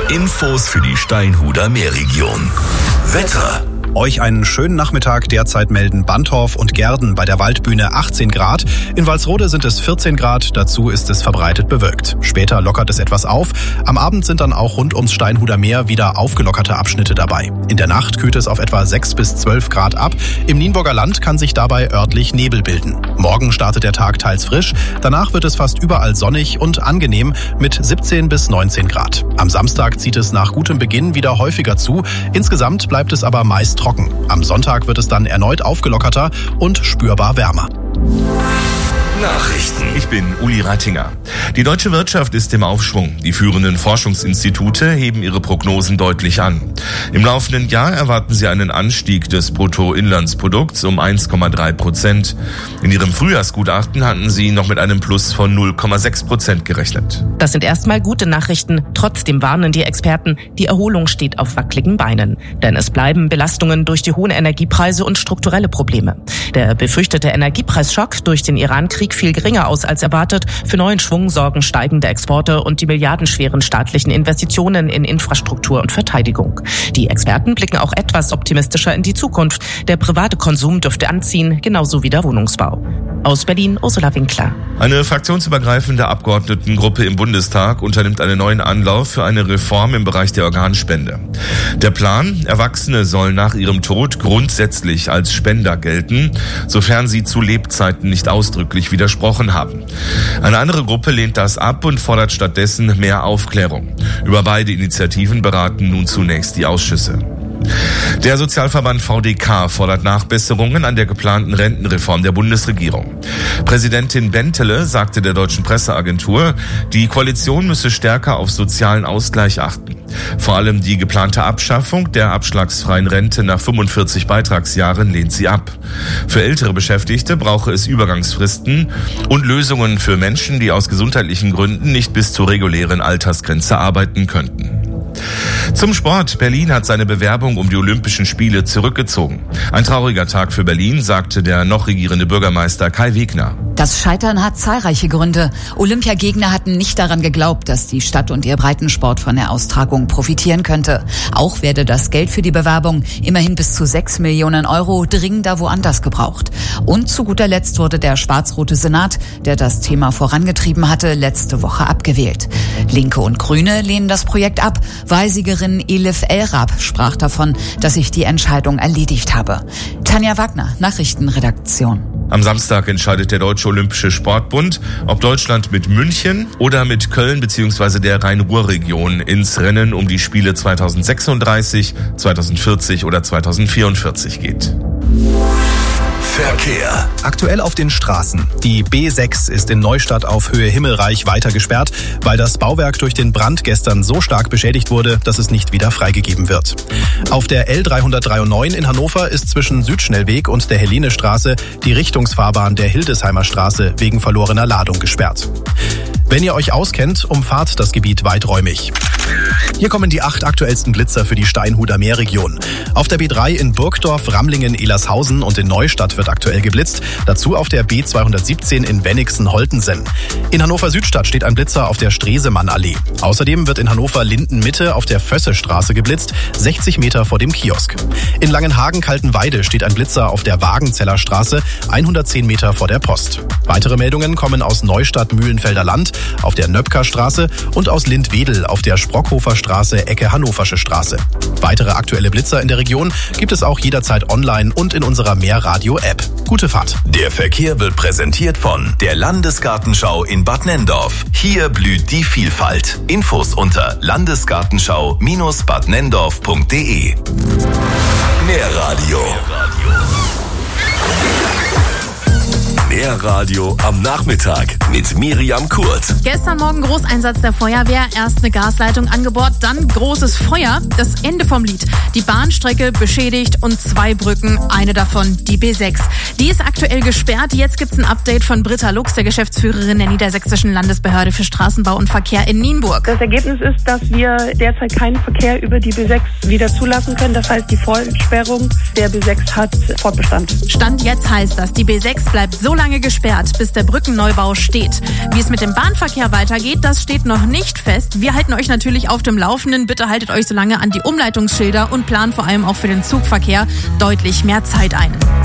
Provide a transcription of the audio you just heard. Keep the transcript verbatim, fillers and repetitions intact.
Infos für die Steinhuder Meerregion. Wetter. Euch einen schönen Nachmittag. Derzeit melden Bantorf und Gerden bei der Waldbühne achtzehn Grad. In Walsrode sind es vierzehn Grad. Dazu ist es verbreitet bewölkt. Später lockert es etwas auf. Am Abend sind dann auch rund ums Steinhuder Meer wieder aufgelockerte Abschnitte dabei. In der Nacht kühlt es auf etwa sechs bis zwölf Grad ab. Im Nienburger Land kann sich dabei örtlich Nebel bilden. Morgen startet der Tag teils frisch. Danach wird es fast überall sonnig und angenehm mit siebzehn bis neunzehn Grad. Am Samstag zieht es nach gutem Beginn wieder häufiger zu. Insgesamt bleibt es aber meist trocken. Am Sonntag wird es dann erneut aufgelockerter und spürbar wärmer. Nachrichten. Ich bin Uli Reitinger. Die deutsche Wirtschaft ist im Aufschwung. Die führenden Forschungsinstitute heben ihre Prognosen deutlich an. Im laufenden Jahr erwarten sie einen Anstieg des Bruttoinlandsprodukts um eins Komma drei Prozent. In ihrem Frühjahrsgutachten hatten sie noch mit einem Plus von null Komma sechs Prozent gerechnet. Das sind erstmal gute Nachrichten. Trotzdem warnen die Experten, die Erholung steht auf wackeligen Beinen. Denn es bleiben Belastungen durch die hohen Energiepreise und strukturelle Probleme. Der befürchtete Energiepreisschock durch den Iran-Krieg viel geringer aus als erwartet. Für neuen Schwung sorgen steigende Exporte und die milliardenschweren staatlichen Investitionen in Infrastruktur und Verteidigung. Die Experten blicken auch etwas optimistischer in die Zukunft. Der private Konsum dürfte anziehen, genauso wie der Wohnungsbau. Aus Berlin, Ursula Winkler. Eine fraktionsübergreifende Abgeordnetengruppe im Bundestag unternimmt einen neuen Anlauf für eine Reform im Bereich der Organspende. Der Plan: Erwachsene sollen nach ihrem Tod grundsätzlich als Spender gelten, sofern sie zu Lebzeiten nicht ausdrücklich widersprochen haben. Eine andere Gruppe lehnt das ab und fordert stattdessen mehr Aufklärung. Über beide Initiativen beraten nun zunächst die Ausschüsse. Der Sozialverband V D K fordert Nachbesserungen an der geplanten Rentenreform der Bundesregierung. Präsidentin Bentele sagte der Deutschen Presseagentur, die Koalition müsse stärker auf sozialen Ausgleich achten. Vor allem die geplante Abschaffung der abschlagsfreien Rente nach fünfundvierzig Beitragsjahren lehnt sie ab. Für ältere Beschäftigte brauche es Übergangsfristen und Lösungen für Menschen, die aus gesundheitlichen Gründen nicht bis zur regulären Altersgrenze arbeiten könnten. Zum Sport. Berlin hat seine Bewerbung um die Olympischen Spiele zurückgezogen. Ein trauriger Tag für Berlin, sagte der noch regierende Bürgermeister Kai Wegner. Das Scheitern hat zahlreiche Gründe. Olympiagegner hatten nicht daran geglaubt, dass die Stadt und ihr Breitensport von der Austragung profitieren könnte. Auch werde das Geld für die Bewerbung, immerhin bis zu sechs Millionen Euro, dringender woanders gebraucht. Und zu guter Letzt wurde der schwarz-rote Senat, der das Thema vorangetrieben hatte, letzte Woche abgewählt. Linke und Grüne lehnen das Projekt ab. Wahlsiegerin Elif El-Rab sprach davon, dass sich die Entscheidung erledigt habe. Tanja Wagner, Nachrichtenredaktion. Am Samstag entscheidet der Deutsche Olympische Sportbund, ob Deutschland mit München oder mit Köln bzw. der Rhein-Ruhr-Region ins Rennen um die Spiele zweitausendsechsunddreißig, zweitausendvierzig oder zweitausendvierundvierzig geht. Verkehr. Aktuell auf den Straßen. Die B sechs ist in Neustadt auf Höhe Himmelreich weiter gesperrt, weil das Bauwerk durch den Brand gestern so stark beschädigt wurde, dass es nicht wieder freigegeben wird. Auf der L dreihundertneun in Hannover ist zwischen Südschnellweg und der Helenestraße die Richtungsfahrbahn der Hildesheimer Straße wegen verlorener Ladung gesperrt. Wenn ihr euch auskennt, umfahrt das Gebiet weiträumig. Hier kommen die acht aktuellsten Blitzer für die Steinhuder Meerregion. Auf der B drei in Burgdorf, Ramlingen, Elershausen und in Neustadt wird aktuell geblitzt. Dazu auf der B zweihundertsiebzehn in Wennigsen-Holtensen. In Hannover-Südstadt steht ein Blitzer auf der Stresemann-Allee. Außerdem wird in Hannover-Linden-Mitte auf der Fössestraße geblitzt, sechzig Meter vor dem Kiosk. In Langenhagen-Kaltenweide steht ein Blitzer auf der Wagenzeller Straße, hundertzehn Meter vor der Post. Weitere Meldungen kommen aus Neustadt-Mühlenfelder Land auf der Nöpker-Straße und aus Lindwedel auf der Sprockhofer Straße, Ecke Hannoversche Straße. Weitere aktuelle Blitzer in der Region gibt es auch jederzeit online und in unserer Meerradio-App. Gute Fahrt. Der Verkehr wird präsentiert von der Landesgartenschau in Bad Nenndorf. Hier blüht die Vielfalt. Infos unter landesgartenschau Bindestrich bad nenndorf punkt de. Meerradio. Meerradio am Nachmittag mit Miriam Kurt. Gestern Morgen Großeinsatz der Feuerwehr. Erst eine Gasleitung angebohrt, dann großes Feuer. Das Ende vom Lied. Die Bahnstrecke beschädigt und zwei Brücken, eine davon die B sechs. Die ist aktuell gesperrt. Jetzt gibt's ein Update von Britta Lux, der Geschäftsführerin der Niedersächsischen Landesbehörde für Straßenbau und Verkehr in Nienburg. Das Ergebnis ist, dass wir derzeit keinen Verkehr über die B sechs wieder zulassen können. Das heißt, die Vollsperrung der B sechs hat Fortbestand. Stand jetzt heißt das, die B sechs bleibt so lange lange gesperrt, bis der Brückenneubau steht. Wie es mit dem Bahnverkehr weitergeht, das steht noch nicht fest. Wir halten euch natürlich auf dem Laufenden. Bitte haltet euch so lange an die Umleitungsschilder und plant vor allem auch für den Zugverkehr deutlich mehr Zeit ein.